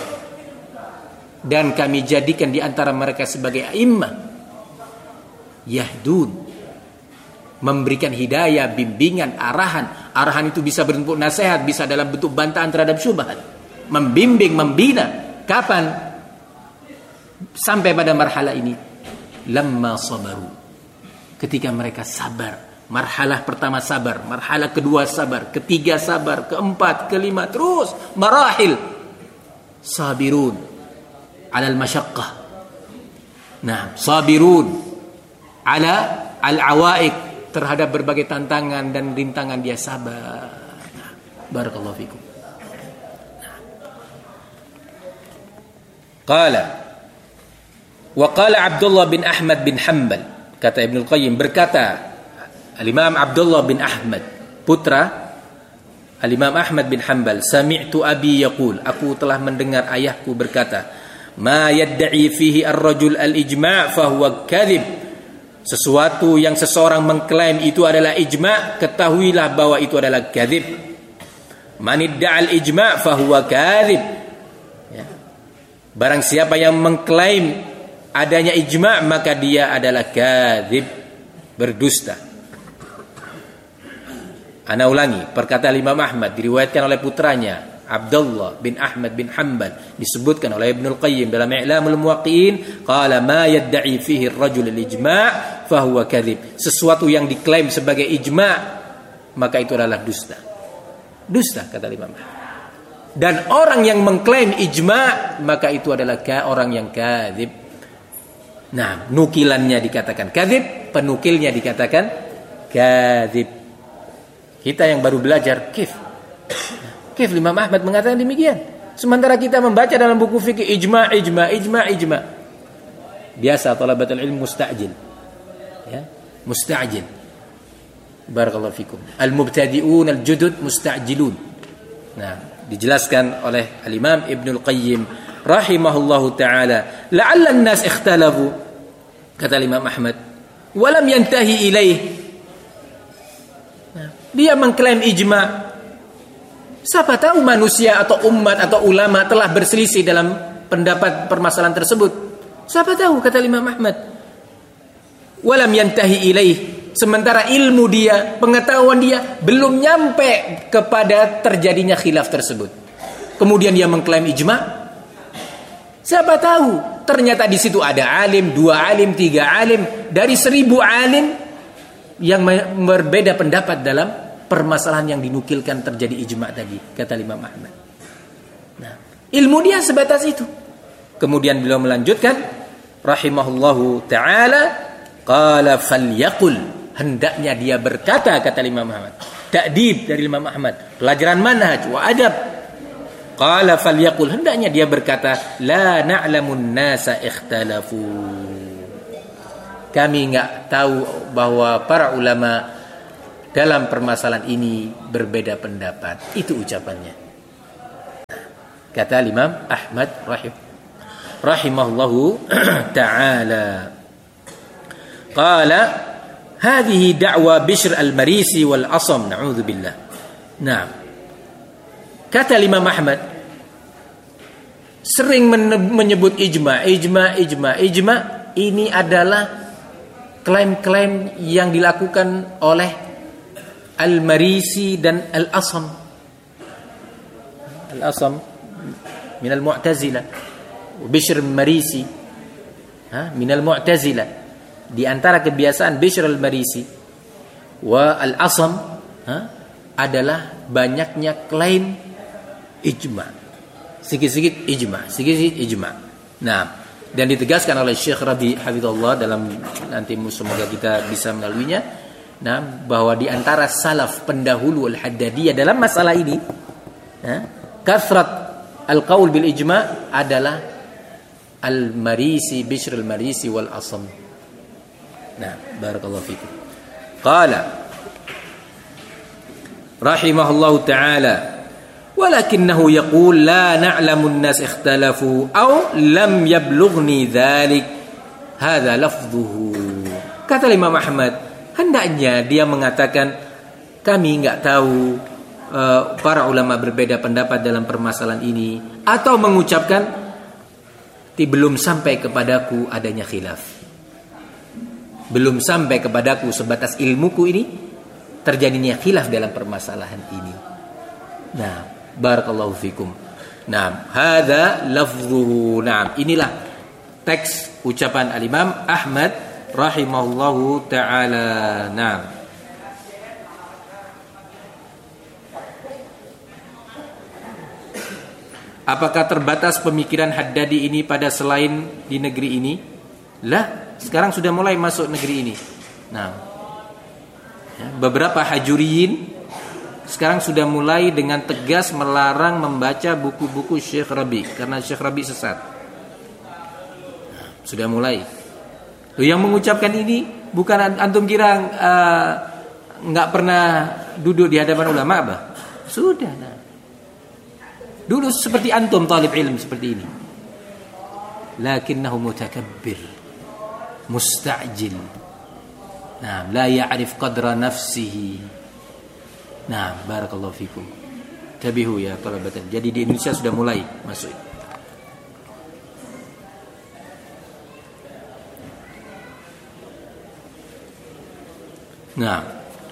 dan kami jadikan di antara mereka sebagai a'immah yahdun, memberikan hidayah, bimbingan, arahan. Arahan itu bisa berbentuk nasihat, bisa dalam bentuk bantahan terhadap syubhat, membimbing, membina. Kapan sampai pada marhalah ini? Lamma sabaru, ketika mereka sabar. Marhalah pertama sabar, marhalah kedua sabar, ketiga sabar, keempat, kelima, terus marahil. Sabirun alal masyaqqah. Nah, sabirun ala al-awaiq, terhadap berbagai tantangan dan rintangan dia sabar. Nah, barakallahu fikum. Nah. Qala wa qala Abdullah bin Ahmad bin Hanbal, kata Ibnul Qayyim, berkata Al-Imam Abdullah bin Ahmad, putra Al-Imam Ahmad bin Hanbal, sami'tu abi yaqul, aku telah mendengar ayahku berkata, ma yadda'i fihi ar-rajul al-ijma' fa huwa kadhib. Sesuatu yang seseorang mengklaim itu adalah ijma', ketahuilah bahwa itu adalah kadzib. Man idda'al ijma' fa huwa kadzib. Ya. Barang siapa yang mengklaim adanya ijma', maka dia adalah kadzib, berdusta. Ana ulangi, perkataan Imam Ahmad diriwayatkan oleh putranya Abdullah bin Ahmad bin Hanbal, disebutkan oleh Ibnul Qayyim dalam I'lamul Muwaqqi'in, qala ma yadda'i fihi ar-rajul al-ijma' fa huwa kadzib. Sesuatu yang diklaim sebagai ijma', maka itu adalah dusta. Dusta, kata Imam Ahmad. Dan orang yang mengklaim ijma', maka itu adalah orang yang kadzib. Nah, nukilannya dikatakan kadzib, penukilnya dikatakan kadzib. Kita yang baru belajar, kif Kif Imam Ahmad mengatakan demikian. Sementara kita membaca dalam buku fikih ijma, ijma, ijma, ijma. Biasa talabatul ilm musta'jil. Ya, musta'jil. Barakallahu fikum. Al-mubtadi'un al-judud musta'jilun. Nah, dijelaskan oleh Al-Imam Ibnul Qayyim rahimahullahu taala, la'alla an-nas ikhtalafu, kata Imam Ahmad, wa lam yantahi ilaih. Nah, dia mengklaim ijma'. Siapa tahu manusia atau umat atau ulama telah berselisih dalam pendapat permasalahan tersebut. Siapa tahu, kata Imam Ahmad. Walam yantahi ilaih, sementara ilmu dia, pengetahuan dia belum nyampe kepada terjadinya khilaf tersebut. Kemudian dia mengklaim ijma'. Siapa tahu ternyata di situ ada alim, dua alim, tiga alim, dari seribu alim yang berbeda pendapat dalam permasalahan yang dinukilkan terjadi ijma' tadi, kata Imam Ahmad. Nah, ilmu dia sebatas itu. Kemudian beliau melanjutkan rahimahullahu taala, qala falyaqul, hendaknya dia berkata, kata Imam Ahmad. Ta'dib dari Imam Ahmad, pelajaran manhaj wa adab. Qala falyaqul, hendaknya dia berkata, la na'lamun nasa ikhtalafu. kami enggak tahu bahwa para ulama dalam permasalahan ini berbeda pendapat. Itu ucapannya. Kata Imam Ahmad rahim rahimahullahu ta'ala. Qala hadhihi da'wa Bishr al-Marisi wal Asam, na'udzubillah. Nah, kata Imam Ahmad sering menyebut ijma, ijma, ijma, ijma. Ini adalah klaim-klaim yang dilakukan oleh Al-Marisi dan Al-Asam. Al-Asam min al-Mu'tazilah, Bishr al-Marisi ha min al-Mu'tazilah. Di antara kebiasaan Bishr al-Marisi wa Al-Asam ha, adalah banyaknya klaim ijma. Sedikit-sedikit ijma, sedikit-sedikit ijma. Nah, dan ditegaskan oleh Syekh Rabi hafizahullah dalam nanti semoga kita bisa melaluinya. Nah, bahwa di antara salaf pendahulu al-Haddadiyah dalam masalah ini, ha, kathrat al-qaul bil ijma adalah al-Marisi, Bishr al-Marisi wal Asam. Nah, barakallahu fikum. Qala rahimahullahu ta'ala, walakinahu yaqul la na'lamu an-nas ikhtalafu aw lam yablughni dhalik hadza lafdhuhu. Kata Imam Ahmad, hendaknya dia mengatakan kami enggak tahu uh, para ulama berbeda pendapat dalam permasalahan ini, atau mengucapkan belum sampai kepadaku adanya khilaf. Belum sampai kepadaku sebatas ilmuku ini terjadinya khilaf dalam permasalahan ini. Nah, barakallahu fikum. Nah, hadza lafzuhu. Nah, inilah teks ucapan al-Imam Ahmad rahimahullahu ta'ala. Nah, apakah terbatas pemikiran Haddadi ini pada selain di negeri ini? Lah, sekarang sudah mulai masuk negeri ini. Nah, ya, beberapa hajuriyin sekarang sudah mulai dengan tegas melarang membaca buku-buku Syekh Rabi karena Syekh Rabi sesat. Nah, sudah mulai. Loh, yang mengucapkan ini bukan antum kira uh, nggak pernah duduk di hadapan ulama apa? Sudah. Nah. Dulu seperti antum talib ilm seperti ini. Lakinnahu mutakabbir, musta'jil. Nah, la ya'rif qadra nafsihi. Nah, barakallahu fikum. Tabihu ya talabatan. Jadi di Indonesia sudah mulai masuk. Nah,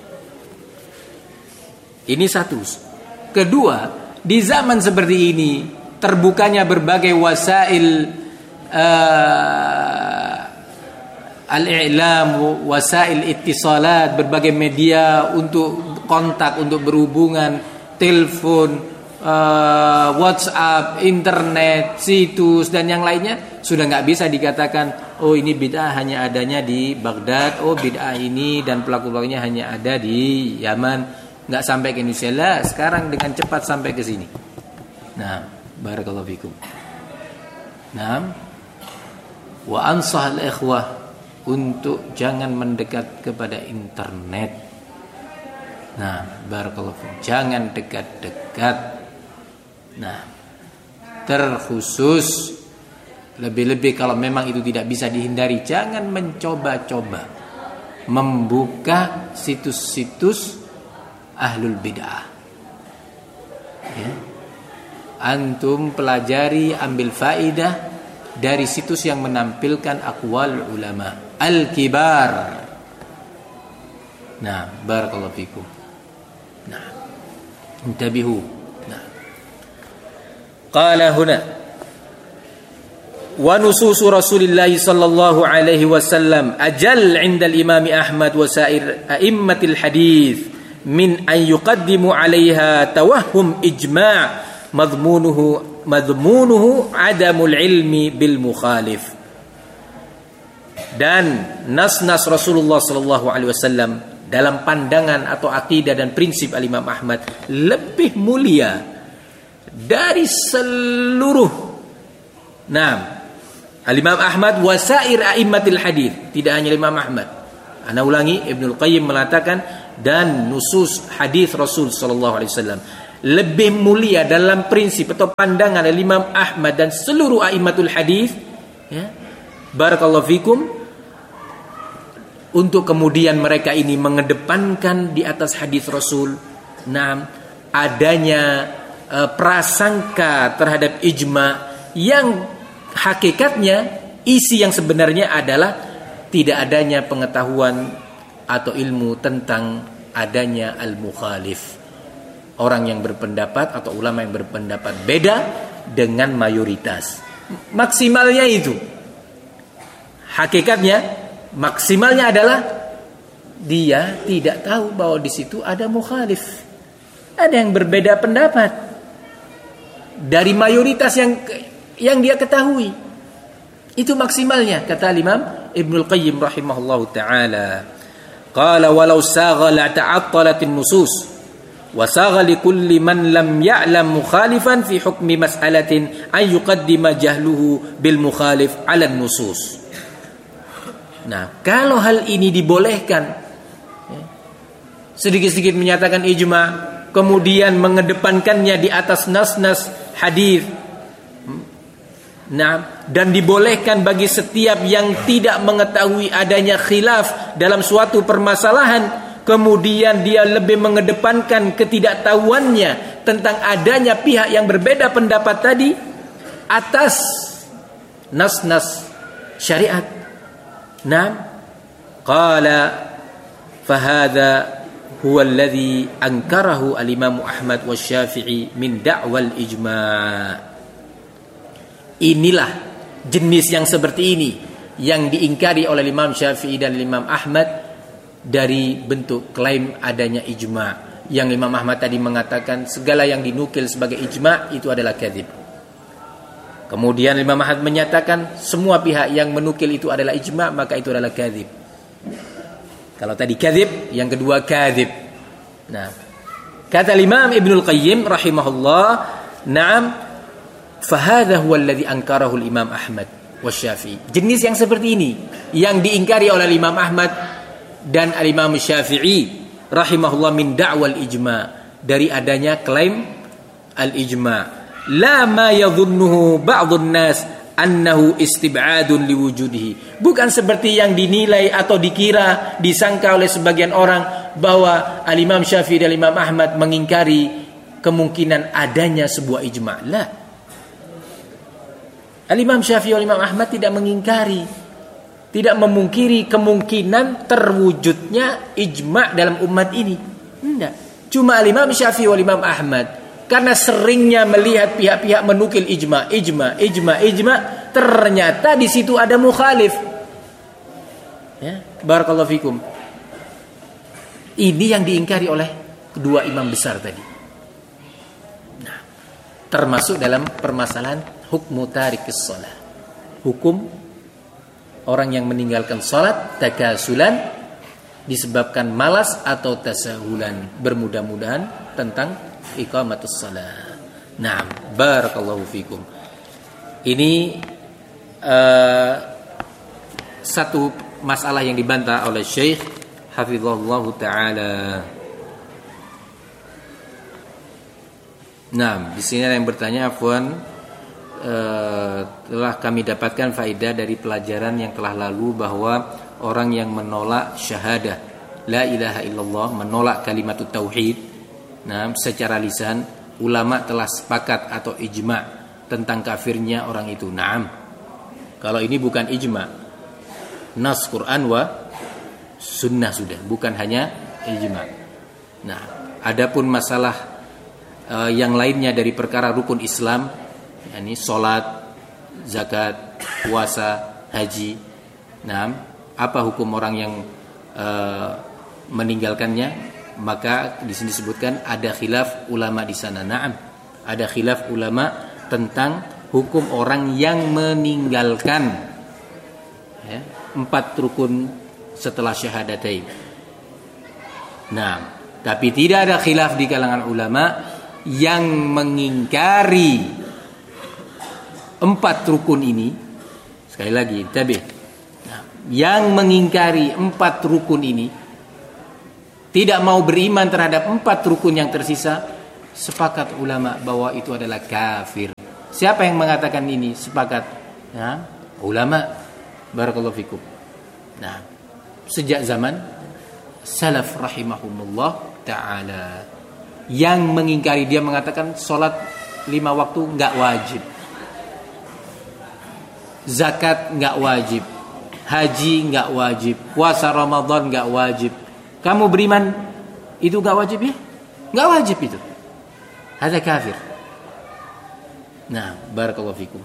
ini satu. Kedua, di zaman seperti ini terbukanya berbagai wasail uh, al-i'lam, wasail ittisalat, berbagai media untuk kontak, untuk berhubungan, telepon, uh, WhatsApp, internet, situs dan yang lainnya, sudah nggak bisa dikatakan oh ini bid'ah hanya adanya di Baghdad, oh bid'ah ini dan pelaku-pelakunya hanya ada di Yaman, nggak sampai ke Indonesia lah. Sekarang dengan cepat sampai ke sini. Nah, barakallahu fikum. Nah, wa ansah al-ikhwah untuk jangan mendekat kepada internet. Nah, barakallahu fikum. Jangan dekat-dekat. Nah, terkhusus lebih-lebih kalau memang itu tidak bisa dihindari, jangan mencoba-coba membuka situs-situs ahlul bid'ah. Ya. Antum pelajari, ambil faidah dari situs yang menampilkan aqwal ulama al-kibar. Nah, barakallahu fikum. Nah, intabihu. Nah. Qala huna wa nusus Rasulillah sallallahu alaihi wasallam ajal 'inda al-Imam Ahmad wa sa'ir a'immatil hadis min an yuqaddimu 'alaiha tawahhum ijma' madhmunuhu madhmunuhu 'adamul ilmi bil mukhalif. Dan nas-nas Rasulullah sallallahu alaihi wasallam dalam pandangan atau akidah dan prinsip al-Imam Ahmad lebih mulia dari seluruh nah Al-Imam Ahmad wasair a'immatil hadis. Tidak hanya Imam Ahmad. Ana ulangi, Ibnul Qayyim mengatakan dan nusus hadis Rasul sallallahu alaihi wasallam lebih mulia dalam prinsip atau pandangan Imam Ahmad dan seluruh a'immatul hadis, ya. Barakallahu fikum, untuk kemudian mereka ini mengedepankan di atas hadis Rasul, nah, adanya e, prasangka terhadap ijma yang hakikatnya isi yang sebenarnya adalah tidak adanya pengetahuan atau ilmu tentang adanya al-mukhalif, orang yang berpendapat atau ulama yang berpendapat beda dengan mayoritas. Maksimalnya itu, hakikatnya maksimalnya adalah dia tidak tahu bahwa di situ ada mukhalif, ada yang berbeda pendapat dari mayoritas yang yang dia ketahui. Itu maksimalnya, kata Imam Ibnul Qayyim rahimahullahu taala. Qala walau sagha la ta'attalatin nusus wa sagha li kulli man lam ya'lam mukhalifan fi hukmi mas'alatin an yuqaddima jahluhu bil mukhalif 'ala nusus. Nah, kalau hal ini dibolehkan, ya, sedikit-sedikit menyatakan ijma, kemudian mengedepankannya di atas nas-nas hadis, nah, dan dibolehkan bagi setiap yang tidak mengetahui adanya khilaf dalam suatu permasalahan, kemudian dia lebih mengedepankan ketidaktahuannya tentang adanya pihak yang berbeda pendapat tadi atas nas-nas syariat. Nah, qala fahadha huwa alladhi ankarahu al-Imam Ahmad wa Syafi'i min da'wal ijma'. Inilah jenis yang seperti ini yang diingkari oleh Imam Syafi'i dan Imam Ahmad dari bentuk klaim adanya ijma'. Yang Imam Ahmad tadi mengatakan segala yang dinukil sebagai ijma' itu adalah kadzib. Kemudian Imam Ahmad menyatakan semua pihak yang menukil itu adalah ijma', maka itu adalah kadzib. Kalau tadi kadzib, yang kedua kadzib. Nah, kata Imam Ibnul Qayyim rahimahullah, na'am, fahadha huwa alladhi ankarahu al-Imam Ahmad wa Syafi'i. Jenis yang seperti ini yang diingkari oleh Imam Ahmad dan al-Imam Syafi'i rahimahullah min da'wal ijma', dari adanya klaim al-ijma'. La ma yadhunnuhu ba'dun nas annahu istib'adun liwujudihi. Bukan seperti yang dinilai atau dikira, disangka oleh sebagian orang bahwa al-Imam Syafi'i dan Imam Ahmad mengingkari kemungkinan adanya sebuah ijma'. La. Al-Imam Syafi'i dan Imam Ahmad tidak mengingkari, tidak memungkiri kemungkinan terwujudnya ijma' dalam umat ini. Tidak. Cuma al-Imam Syafi'i dan Imam Ahmad karena seringnya melihat pihak-pihak menukil ijma, ijma, ijma, ijma, ternyata di situ ada mukhalif. Ya, barakallahu fikum. Ini yang diingkari oleh kedua imam besar tadi. Nah, termasuk dalam permasalahan hukmu tarikis shalah. Hukum orang yang meninggalkan salat takasulan disebabkan malas atau tasahulan, bermudah-mudahan tentang iqamatus shalah. Naam, barakallahu fikum. Ini uh, satu masalah yang dibantah oleh Syekh hafizallahu taala. Naam, di sini ada yang bertanya, afwan, uh, telah kami dapatkan faedah dari pelajaran yang telah lalu bahwa orang yang menolak syahadah la ilaha illallah, menolak kalimat tauhid, nah, secara lisan, ulama telah sepakat atau ijma' tentang kafirnya orang itu. Naam. Kalau ini bukan ijma', nas Quran wa sunnah sudah, bukan hanya ijma'. Nah, adapun masalah uh, yang lainnya dari perkara rukun Islam, yakni salat, zakat, puasa, haji. Naam, apa hukum orang yang uh, meninggalkannya? Maka di sini disebutkan ada khilaf ulama di sana. Naam, ada khilaf ulama tentang hukum orang yang meninggalkan, ya, empat rukun setelah syahadatain. Nah, tapi tidak ada khilaf di kalangan ulama yang mengingkari empat rukun ini Sekali lagi, tabih. Nah, yang mengingkari empat rukun ini, tidak mau beriman terhadap empat rukun yang tersisa, sepakat ulama bahwa itu adalah kafir. Siapa yang mengatakan ini? Sepakat. Nah, ulama. Barakallahu fikum. Nah, sejak zaman salaf rahimahumullah ta'ala, yang mengingkari, dia mengatakan sholat lima waktu enggak wajib, zakat enggak wajib, haji enggak wajib, puasa Ramadan enggak wajib. Kamu beriman itu enggak wajib ya? Enggak wajib itu. Ada kafir. Nah, barakallahu fikum.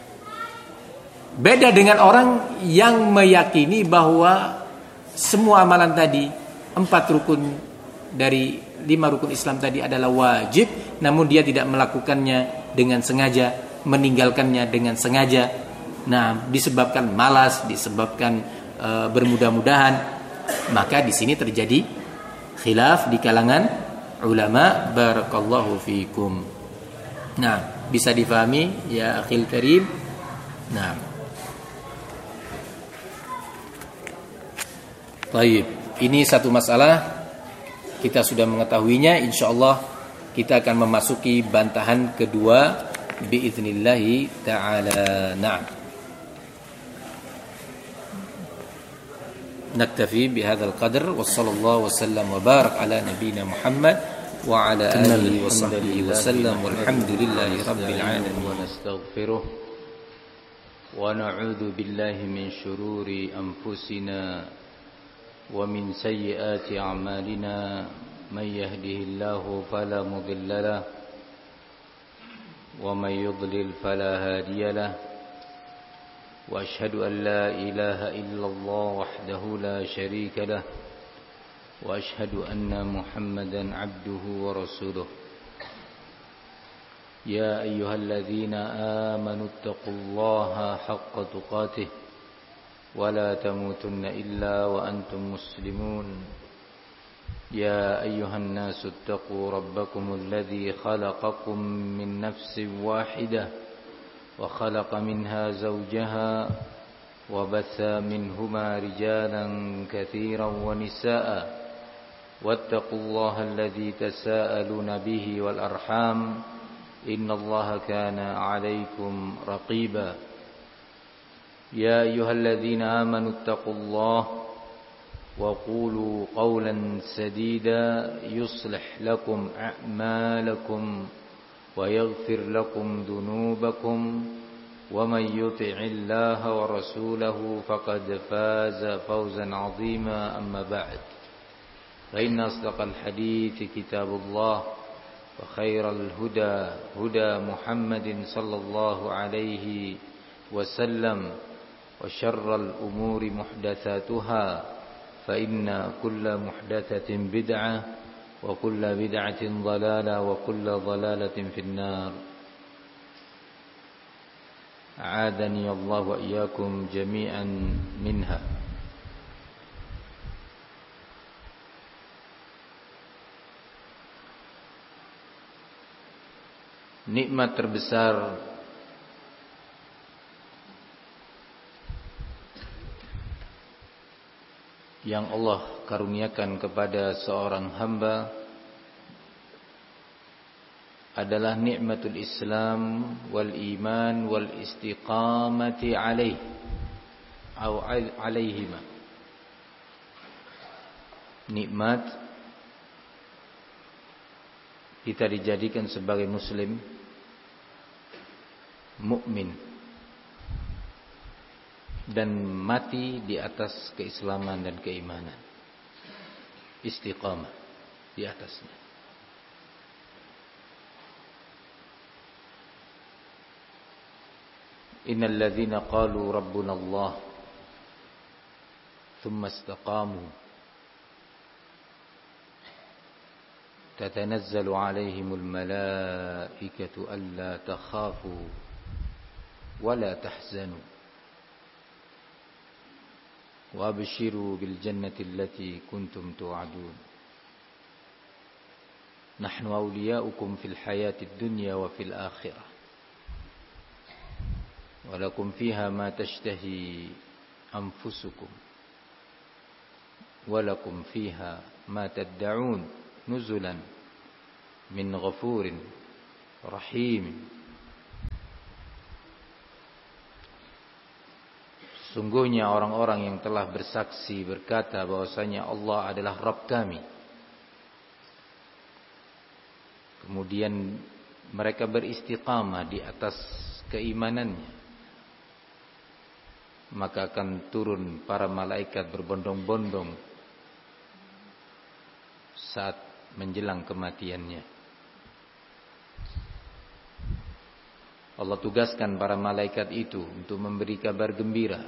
Beda dengan orang yang meyakini bahwa semua amalan tadi, empat rukun dari lima rukun Islam tadi adalah wajib, namun dia tidak melakukannya dengan sengaja, meninggalkannya dengan sengaja. Nah, disebabkan malas, disebabkan e, bermudah-mudahan, maka di sini terjadi khilaf di kalangan ulama. Barakallahu fikum. Nah, bisa difahami ya akhil karim. Nah, baik, ini satu masalah kita sudah mengetahuinya. Insyaallah kita akan memasuki bantahan kedua biiznillah taala. Na'am. Naktafi bihadzal qadr wa sallallahu wa sallam wa barak ala nabiyyina Muhammad wa ala alihi wa sahbihi wa sallam walhamdulillahi rabbil alamin. Wa nastaghfiruh wa na'udzu billahi min shururi anfusina ومن سيئات أعمالنا من يهده الله فلا مضل له ومن يضلل فلا هادي له وأشهد أن لا إله إلا الله وحده لا شريك له وأشهد أن محمدا عبده ورسوله يا أيها الذين آمنوا اتقوا الله حق تقاته ولا تموتن إلا وأنتم مسلمون يا أيها الناس اتقوا ربكم الذي خلقكم من نفس واحدة وخلق منها زوجها وبث منهما رجالا كثيرا ونساء واتقوا الله الذي تساءلون به والأرحام إن الله كان عليكم رقيبا يا أيها الذين آمنوا اتقوا الله وقولوا قولا سديدا يصلح لكم أعمالكم ويغفر لكم ذنوبكم ومن يطع الله ورسوله فقد فاز فوزا عظيما أما بعد فإن أصدق الحديث كتاب الله وخير الهدى هدى محمد صلى الله عليه وسلم وشر الأمور محدثاتها فإن كل محدثة بدعة وكل بدعة ضلالة وكل ضلالة في النار أعاذني الله وإياكم جميعا منها. Nikmat terbesar yang Allah karuniakan kepada seorang hamba adalah nikmatul Islam wal iman wal istiqamati alaih atau alaihima. Nikmat kita dijadikan sebagai muslim, mukmin, dan mati di atas keislaman dan keimanan, istiqamah di atasnya. Innal ladzina qalu rabbuna Allah thumma istaqamu tatanazzalu alaihimul malaikatu alla takhafu wa la tahzanu وابشروا بالجنة التي كنتم توعدون نحن أولياؤكم في الحياة الدنيا وفي الآخرة Walakum fiha ma tashtahi anfusukum walakum fiha ma tad'un nuzulan min ghafurin rahim. Sungguhnya orang-orang yang telah bersaksi berkata bahwasanya Allah adalah Rabb kami, kemudian mereka beristiqamah di atas keimanannya, maka akan turun para malaikat berbondong-bondong saat menjelang kematiannya. Allah tugaskan para malaikat itu untuk memberi kabar gembira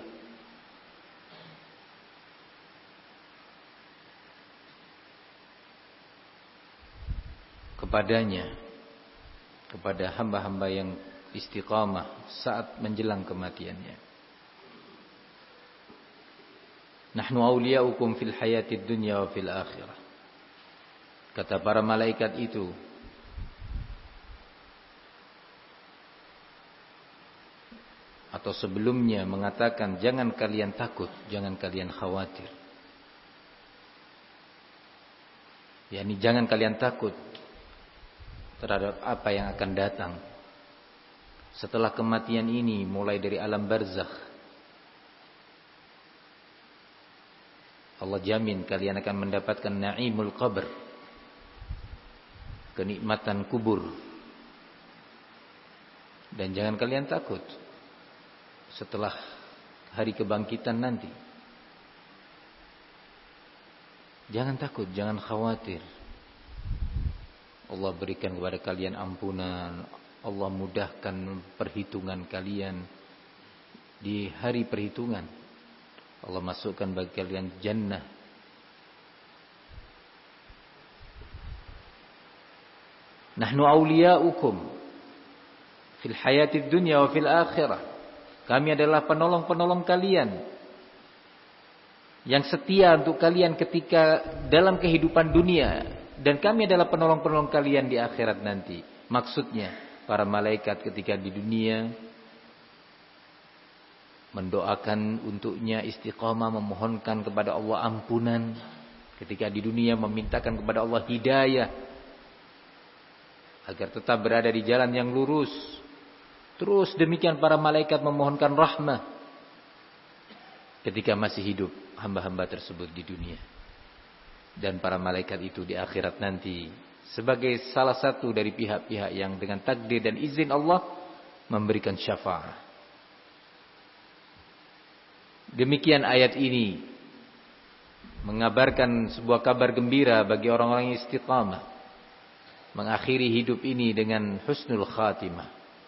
kepadanya, kepada hamba-hamba yang istiqamah saat menjelang kematiannya. Nahnu awliya'ukum fil hayatid dunya wa fil akhirah. Kata para malaikat itu, atau sebelumnya mengatakan jangan kalian takut, jangan kalian khawatir. yakni jangan kalian takut terhadap apa yang akan datang setelah kematian ini, mulai dari alam barzakh. Allah jamin kalian akan mendapatkan na'imul qabr, kenikmatan kubur. Dan jangan kalian takut setelah hari kebangkitan nanti. Jangan takut, jangan khawatir. Allah berikan kepada kalian ampunan, Allah mudahkan perhitungan kalian di hari perhitungan. Allah masukkan bagi kalian jannah. Nahnu awliya'ukum fil hayatid dunya wa fil akhirah. Kami adalah penolong-penolong kalian yang setia untuk kalian ketika dalam kehidupan dunia, dan kami adalah penolong-penolong kalian di akhirat nanti. Maksudnya para malaikat ketika di dunia mendoakan untuknya istiqamah, memohonkan kepada Allah ampunan. Ketika di dunia memintakan kepada Allah hidayah agar tetap berada di jalan yang lurus. Terus demikian para malaikat memohonkan rahmah ketika masih hidup hamba-hamba tersebut di dunia. Dan para malaikat itu di akhirat nanti sebagai salah satu dari pihak-pihak yang dengan takdir dan izin Allah memberikan syafaat. Demikian ayat ini mengabarkan sebuah kabar gembira bagi orang-orang yang istiqamah, mengakhiri hidup ini dengan husnul khatimah,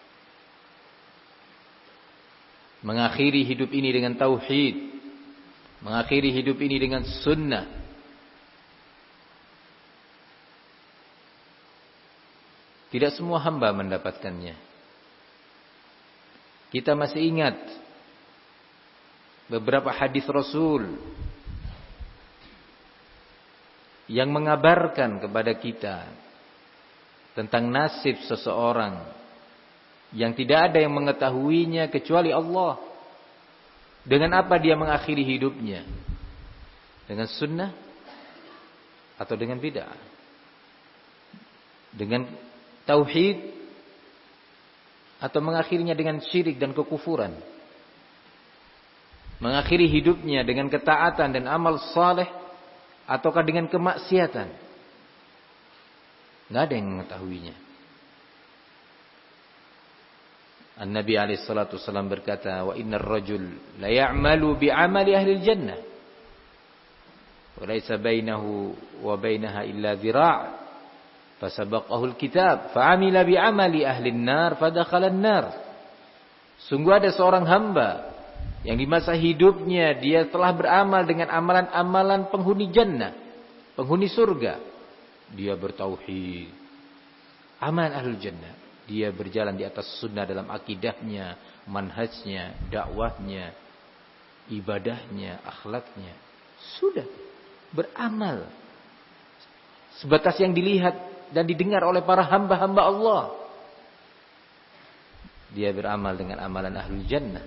mengakhiri hidup ini dengan tauhid, mengakhiri hidup ini dengan sunnah. Tidak semua hamba mendapatkannya. Kita masih ingat beberapa hadis Rasul yang mengabarkan kepada kita tentang nasib seseorang yang tidak ada yang mengetahuinya kecuali Allah. Dengan apa dia mengakhiri hidupnya? Dengan sunnah atau dengan bid'ah? Dengan tauhid atau mengakhirinya dengan syirik dan kekufuran? Mengakhiri hidupnya dengan ketaatan dan amal saleh ataukah dengan kemaksiatan? Tidak ada yang mengetahuinya. An-Nabi alaihi salatu wasallam berkata, wa innar rajul la ya'malu bi'amali ahli jannah wa laysa bainahu wa bainaha illa dhira' fasabaqahu al-kitab fa'amila bi'amali ahli an-nar fadakhala an-nar. Sungguh ada seorang hamba yang di masa hidupnya dia telah beramal dengan amalan-amalan penghuni jannah, penghuni surga. Dia bertauhid, amal ahlul jannah. Dia berjalan di atas sunnah dalam akidahnya, manhajnya, dakwahnya, ibadahnya, akhlaknya. Sudah beramal sebatas yang dilihat dan didengar oleh para hamba-hamba Allah. dia beramal dengan amalan ahlul jannah.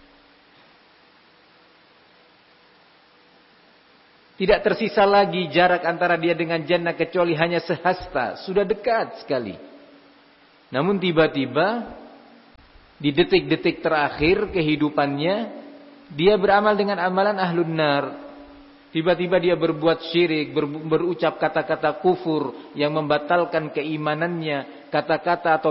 Tidak tersisa lagi jarak antara dia dengan jannah kecuali hanya sehasta, sudah dekat sekali. Namun tiba-tiba di detik-detik terakhir kehidupannya dia beramal dengan amalan ahlun nar. Tiba-tiba dia berbuat syirik, ber, berucap kata-kata kufur yang membatalkan keimanannya, kata-kata atau